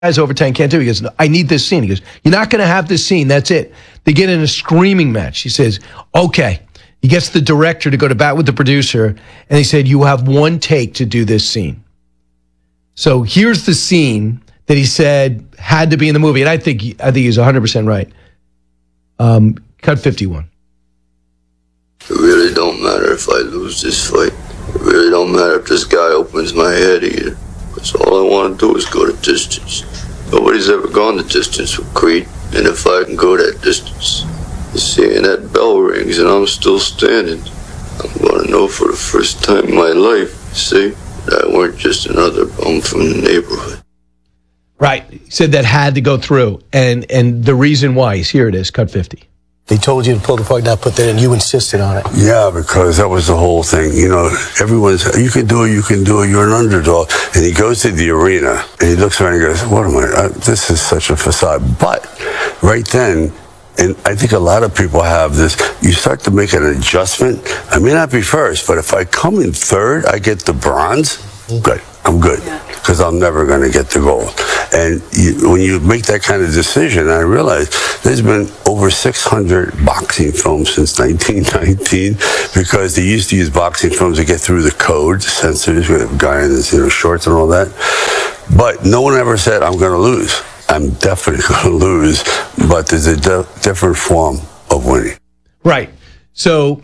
guys overtime can't do it. He goes, I need this scene. He goes, you're not going to have this scene. That's it. They get in a screaming match. He says, okay. He gets the director to go to bat with the producer, and he said, you have one take to do this scene. So here's the scene that he said had to be in the movie, and I think he's 100% right. Cut 51. It really don't matter if I lose this fight. It really don't matter if this guy opens my head either. Because all I want to do is go the distance. Nobody's ever gone the distance with Creed, and if I can go that distance, you see, and that bell rings and I'm still standing, I'm going to know for the first time in my life, see, that I weren't just another bum from the neighborhood. Right. He said that had to go through, and the reason why is, here it is, cut 50. They told you to pull the plug, not put that in. You insisted on it. Yeah, because that was the whole thing. You know, everyone's, you can do it, you're an underdog. And he goes to the arena, and he looks around and he goes, what am I, this is such a facade. But right then, and I think a lot of people have this, you start to make an adjustment. I may not be first, but if I come in third, I get the bronze, good. I'm good, because I'm never going to get the gold. And when you make that kind of decision, I realize there's been over 600 boxing films since 1919, because they used to use boxing films to get through the code, censors, with a guy in his shorts and all that. But no one ever said, I'm going to lose. I'm definitely going to lose, but there's a different form of winning. Right. So,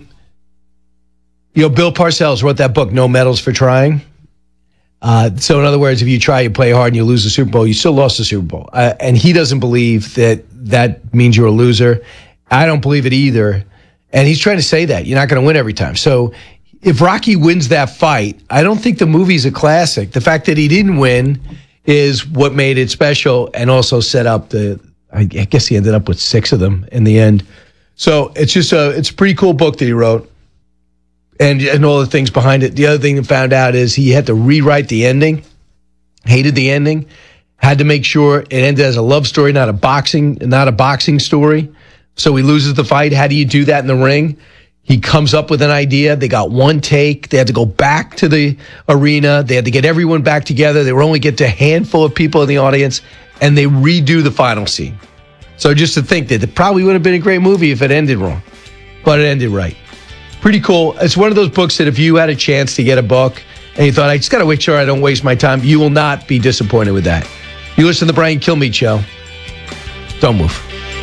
Bill Parcells wrote that book, No Medals for Trying. So in other words, if you try, you play hard, and you lose the Super Bowl, you still lost the Super Bowl. And he doesn't believe that means you're a loser. I don't believe it either. And he's trying to say that you're not going to win every time. So if Rocky wins that fight, I don't think the movie's a classic. The fact that he didn't win is what made it special, and also set up I guess he ended up with 6 of them in the end. So it's just it's a pretty cool book that he wrote. And all the things behind it. The other thing that found out is he had to rewrite the ending. Hated the ending. Had to make sure it ended as a love story, not a boxing story. So he loses the fight. How do you do that in the ring? He comes up with an idea. They got one take. They had to go back to the arena. They had to get everyone back together. They were only get to a handful of people in the audience, and they redo the final scene. So just to think that it probably would have been a great movie if it ended wrong, but it ended right. Pretty cool. It's one of those books that if you had a chance to get a book and you thought, I just got to make sure I don't waste my time, you will not be disappointed with that. You listen to the Brian Kilmeade Show. Don't move.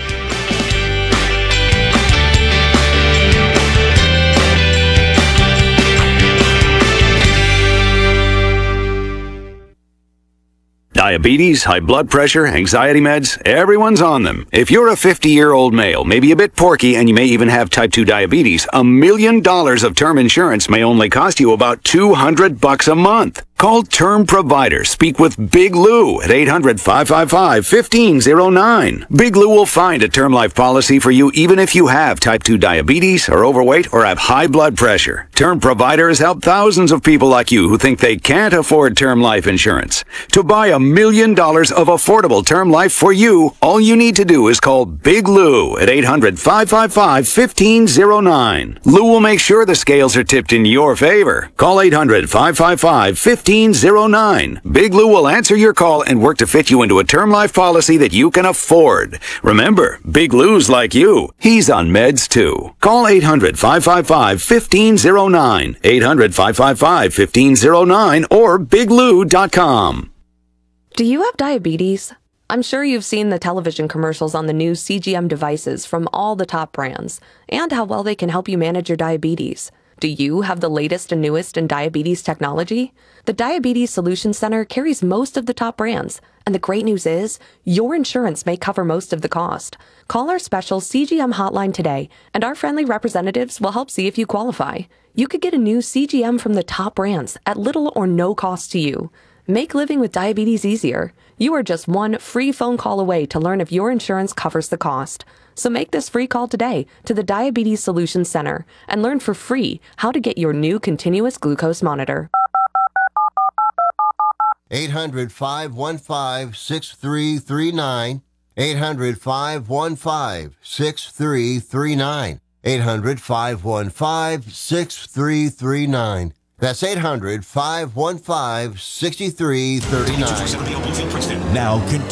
Diabetes, high blood pressure, anxiety meds, everyone's on them. If you're a 50-year-old male, maybe a bit porky, and you may even have type 2 diabetes, $1 million of term insurance may only cost you about $200 a month. Call Term Provider. Speak with Big Lou at 800-555-1509. Big Lou will find a term life policy for you even if you have type 2 diabetes, are overweight, or have high blood pressure. Term Provider has helped thousands of people like you who think they can't afford term life insurance. To buy $1 million of affordable term life for you, all you need to do is call Big Lou at 800-555-1509. Lou will make sure the scales are tipped in your favor. Call 800-555-1509. Big Lou will answer your call and work to fit you into a term life policy that you can afford. Remember, Big Lou's like you. He's on meds too. Call 800-555-1509, 800-555-1509, or biglou.com. Do you have diabetes? I'm sure you've seen the television commercials on the new CGM devices from all the top brands, and how well they can help you manage your diabetes. Do you have the latest and newest in diabetes technology? The Diabetes Solutions Center carries most of the top brands, and the great news is, your insurance may cover most of the cost. Call our special CGM hotline today, and our friendly representatives will help see if you qualify. You could get a new CGM from the top brands at little or no cost to you. Make living with diabetes easier. You are just one free phone call away to learn if your insurance covers the cost. So make this free call today to the Diabetes Solutions Center and learn for free how to get your new continuous glucose monitor. 800-515-6339. 800-515-6339. 800-515-6339. That's 800-515-6339. Now